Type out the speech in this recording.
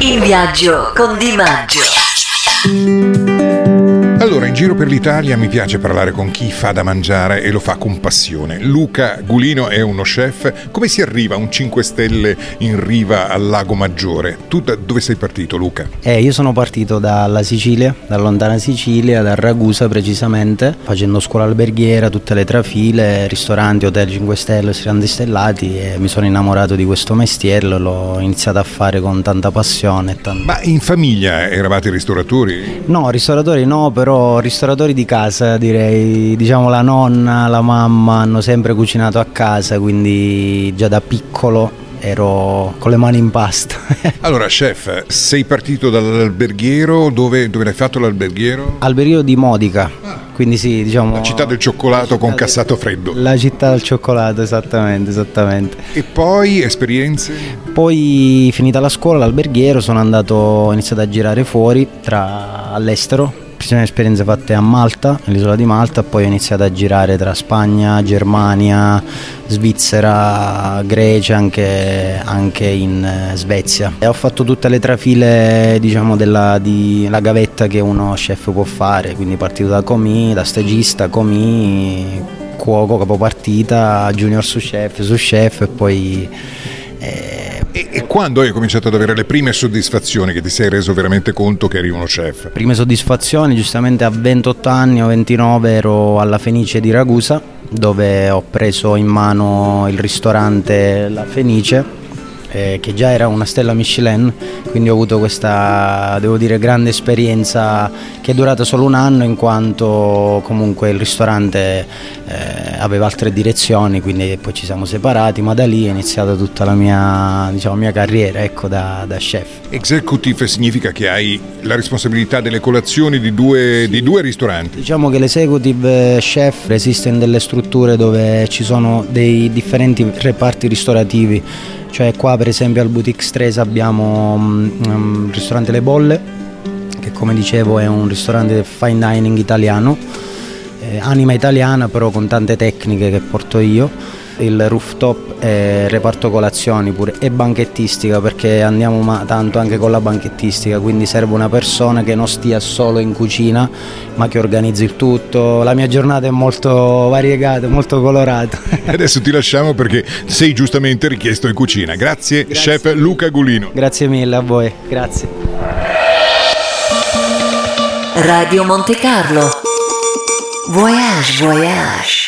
In viaggio con Di Maggio. Allora, in giro per l'Italia mi piace parlare con chi fa da mangiare e lo fa con passione. Luca Gulino è uno chef. Come si arriva a un 5 stelle in riva al Lago Maggiore? Tu da dove sei partito, Luca? Io sono partito dalla Sicilia, da lontana Sicilia, da Ragusa precisamente, facendo scuola alberghiera, tutte le trafile, ristoranti, hotel 5 stelle, ristoranti stellati, e mi sono innamorato di questo mestiere, l'ho iniziato a fare con tanta passione. Ma in famiglia eravate ristoratori? No, ristoratori no, però ristoratori di casa, direi. Diciamo la nonna, la mamma hanno sempre cucinato a casa, quindi già da piccolo ero con le mani in pasta. Allora, chef, sei partito dall'alberghiero, dove l'hai fatto l'alberghiero? Alberghiero di Modica, quindi sì, diciamo... La città del cioccolato con cassato freddo. La città del cioccolato, esattamente. E poi esperienze? Poi, finita la scuola, l'alberghiero, ho iniziato a girare fuori, all'estero. Prime esperienze fatte a Malta, nell'isola di Malta, poi ho iniziato a girare tra Spagna, Germania, Svizzera, Grecia, anche in Svezia. E ho fatto tutte le trafile, diciamo, di la gavetta che uno chef può fare, quindi partito da commis, da stagista, commis, cuoco, capopartita, junior sous chef e poi... E quando hai cominciato ad avere le prime soddisfazioni, che ti sei reso veramente conto che eri uno chef? Prime soddisfazioni, giustamente a 28 anni o 29 ero alla Fenice di Ragusa, dove ho preso in mano il ristorante La Fenice, che già era una stella Michelin, quindi ho avuto questa, devo dire, grande esperienza che è durata solo un anno, in quanto comunque il ristorante aveva altre direzioni, quindi poi ci siamo separati, ma da lì è iniziata tutta la mia carriera, ecco, da chef. Executive significa che hai la responsabilità delle colazioni di due ristoranti. Diciamo che l'executive chef esiste in delle strutture dove ci sono dei differenti reparti ristorativi. Cioè qua per esempio al Boutique Stresa abbiamo il ristorante Le Bolle, che come dicevo è un ristorante fine dining italiano, anima italiana però con tante tecniche che porto io. Il rooftop è reparto colazioni pure e banchettistica, perché andiamo tanto anche con la banchettistica, quindi serve una persona che non stia solo in cucina ma che organizzi il tutto. La mia giornata è molto variegata, molto colorata. Adesso ti lasciamo perché sei giustamente richiesto in cucina. Grazie. Chef Luca Gulino. Grazie mille a voi, grazie. Radio Monte Carlo. Voyage.